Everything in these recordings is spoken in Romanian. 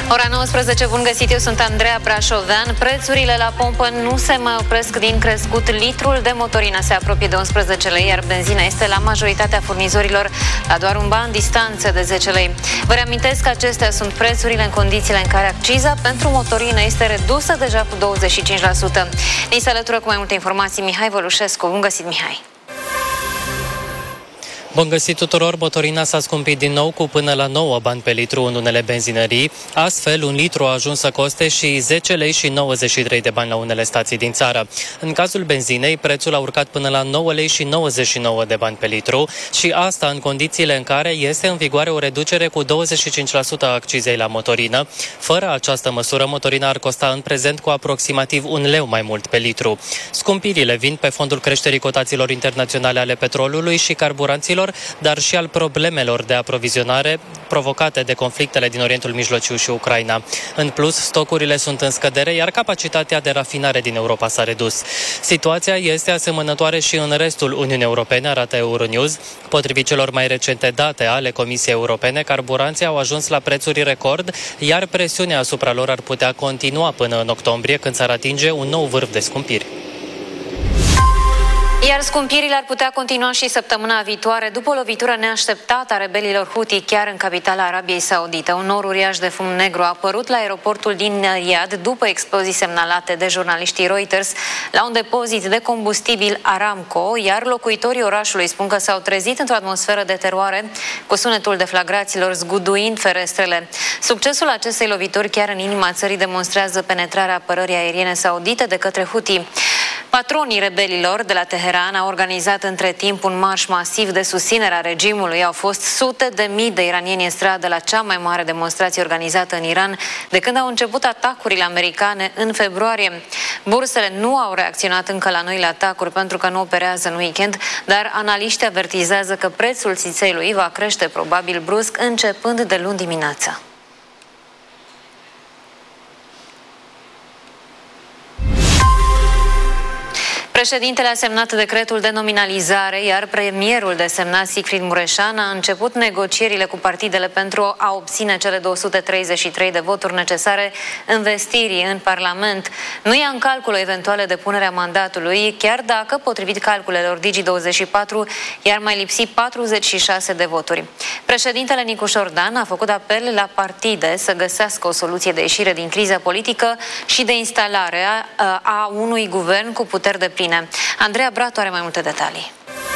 Ora 19, bun găsit, eu sunt Andreea Brașovean. Prețurile la pompă nu se mai opresc din crescut. Litrul de motorină se apropie de 11 lei, iar benzina este la majoritatea furnizorilor la doar un ban distanță de 10 lei. Vă reamintesc că acestea sunt prețurile în condițiile în care acciza pentru motorină este redusă deja cu 25%. Ni se alătură cu mai multe informații Mihai Vălușescu. Bun găsit, Mihai! Bun găsit tuturor! Motorina s-a scumpit din nou cu până la 9 bani pe litru în unele benzinării. Astfel, un litru a ajuns să coste și 10 lei și 93 de bani la unele stații din țară. În cazul benzinei, prețul a urcat până la 9 lei și 99 de bani pe litru și asta în condițiile în care este în vigoare o reducere cu 25% a accizei la motorină. Fără această măsură, motorina ar costa în prezent cu aproximativ 1 leu mai mult pe litru. Scumpirile vin pe fondul creșterii cotațiilor internaționale ale petrolului și carburanților, dar și al problemelor de aprovizionare provocate de conflictele din Orientul Mijlociu și Ucraina. În plus, stocurile sunt în scădere, iar capacitatea de rafinare din Europa s-a redus. Situația este asemănătoare și în restul Uniunii Europene, arată Euronews. Potrivit celor mai recente date ale Comisiei Europene, carburanții au ajuns la prețuri record, iar presiunea asupra lor ar putea continua până în octombrie, când s-ar atinge un nou vârf de scumpiri. Iar scumpirile ar putea continua și săptămâna viitoare după o lovitură neașteptată a rebelilor Houthi chiar în capitala Arabiei Saudite. Un nor uriaș de fum negru a apărut la aeroportul din Riyadh după explozii semnalate de jurnaliștii Reuters la un depozit de combustibil Aramco, iar locuitorii orașului spun că s-au trezit într-o atmosferă de teroare cu sunetul deflagraților zguduind ferestrele. Succesul acestei lovituri chiar în inima țării demonstrează penetrarea apărării aeriene saudite de către Houthi. Patronii rebelilor de la Teheran au organizat între timp un marș masiv de susținere a regimului. Au fost sute de mii de iranieni în stradă la cea mai mare demonstrație organizată în Iran de când au început atacurile americane în februarie. Bursele nu au reacționat încă la noile atacuri pentru că nu operează în weekend, dar analiștii avertizează că prețul țițeiului va crește probabil brusc începând de luni dimineața. Președintele a semnat decretul de nominalizare, iar premierul desemnat Sigfrid Mureșan a început negocierile cu partidele pentru a obține cele 233 de voturi necesare învestirii în Parlament. Nu ia în calcul o eventuală depunere a mandatului, chiar dacă, potrivit calculelor Digi24, i-ar mai lipsi 46 de voturi. Președintele Nicu Șordan a făcut apel la partide să găsească o soluție de ieșire din criza politică și de instalare a unui guvern cu puteri depline. Andreea Bratu are mai multe detalii.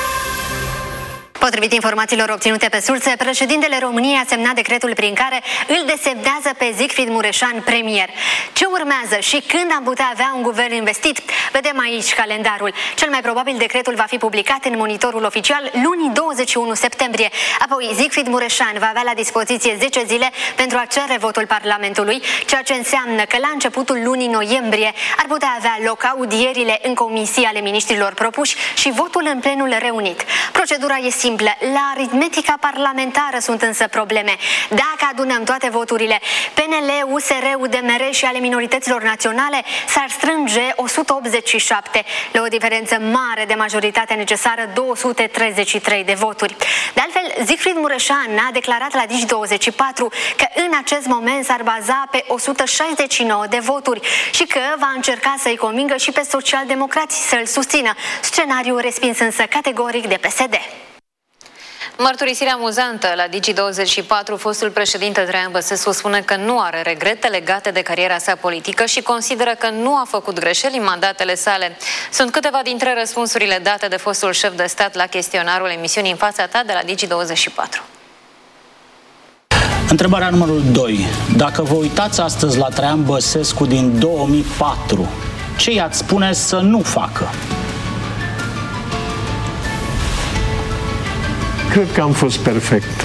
Potrivit informațiilor obținute pe surse, președintele României a semnat decretul prin care îl desemnează pe Sigfrid Mureșan premier. Ce urmează și când am putea avea un guvern investit? Vedem aici calendarul. Cel mai probabil decretul va fi publicat în Monitorul Oficial luni 21 septembrie. Apoi Sigfrid Mureșan va avea la dispoziție 10 zile pentru a cere votul Parlamentului, ceea ce înseamnă că la începutul lunii noiembrie ar putea avea loc audierile în comisii ale miniștrilor propuși și votul în plenul reunit. Procedura e simplă. La aritmetica parlamentară sunt însă probleme. Dacă adunăm toate voturile PNL, USR, UDMR și ale minorităților naționale, s-ar strânge 187, la o diferență mare de majoritatea necesară, 233 de voturi. De altfel, Sigfrid Mureșan a declarat la Digi24 că în acest moment s-ar baza pe 169 de voturi și că va încerca să-i convingă și pe socialdemocrații să-l susțină. Scenariul respins însă categoric de PSD. Mărturisire amuzantă la Digi24, fostul președinte Traian Băsescu spune că nu are regrete legate de cariera sa politică și consideră că nu a făcut greșeli în mandatele sale. Sunt câteva dintre răspunsurile date de fostul șef de stat la chestionarul emisiunii În fața ta de la Digi24. Întrebarea numărul 2. Dacă vă uitați astăzi la Traian Băsescu din 2004, ce i-ați spune să nu facă? Cred că am fost perfect.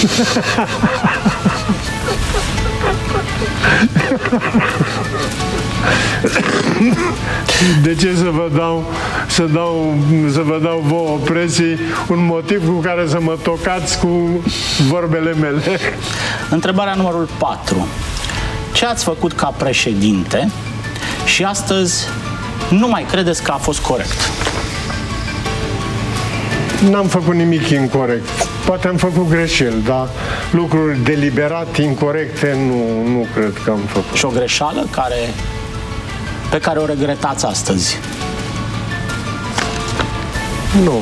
De ce să vă dau vouă presii un motiv cu care să mă tocați cu vorbele mele? Întrebarea numărul 4. Ce ați făcut ca președinte și astăzi nu mai credeți că a fost corect? N-am făcut nimic incorect. Poate am făcut greșeli, dar lucruri deliberat, incorrecte, nu cred că am făcut. Și o greșeală pe care o regretați astăzi? Nu.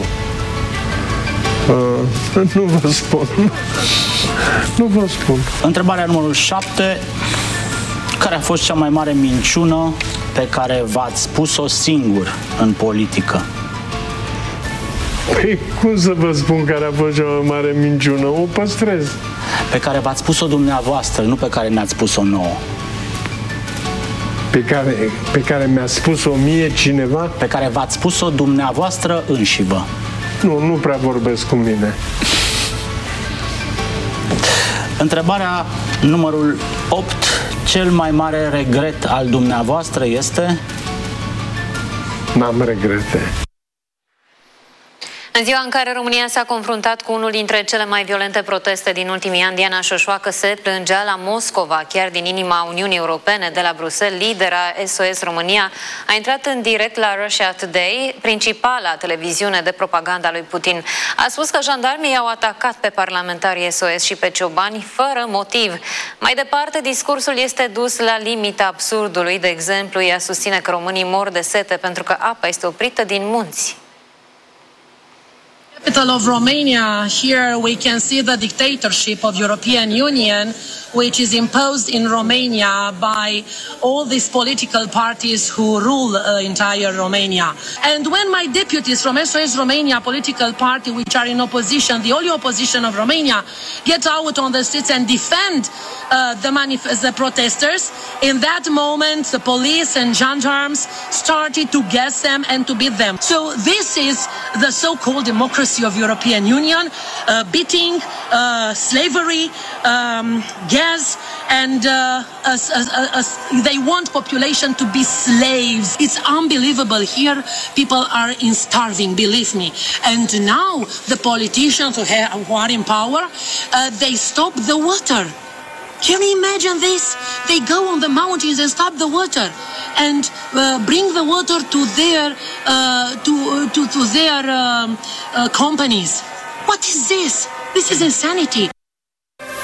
Nu vă spun. Nu vă spun. Întrebarea numărul 7. Care a fost cea mai mare minciună pe care v-ați spus-o singur în politică? Păi, cum să vă spun care a fost cea mai mare minciună? O păstrez. Pe care v-ați spus-o dumneavoastră, nu pe care ne-ați spus-o nouă. Pe care mi-a spus-o mie cineva? Pe care v-ați spus-o dumneavoastră înșivă. Nu prea vorbesc cu mine. Întrebarea numărul 8. Cel mai mare regret al dumneavoastră este? N-am regrete. În ziua în care România s-a confruntat cu unul dintre cele mai violente proteste din ultimii ani, Diana Șoșoacă se plângea la Moscova, chiar din inima Uniunii Europene, de la Bruxelles. Lidera SOS România a intrat în direct la Russia Today, principala televiziune de propaganda lui Putin. A spus că jandarmii au atacat pe parlamentarii SOS și pe ciobani fără motiv. Mai departe, discursul este dus la limita absurdului. De exemplu, ea susține că românii mor de sete pentru că apa este oprită din munți. Capital of Romania, here we can see the dictatorship of European Union, which is imposed in Romania by all these political parties who rule entire Romania. And when my deputies from SOS Romania political party, which are in opposition, the only opposition of Romania, get out on the streets and defend the protesters, in that moment the police and gendarmes started to gas them and to beat them. So this is the so-called democracy of European Union, beating, slavery, gas, and they want population to be slaves. It's unbelievable. Here people are starving, believe me. And now the politicians who are in power, they stop the water. Can you imagine this? They go on the mountains and stop the water and bring the water to their companies. What is this? This is insanity.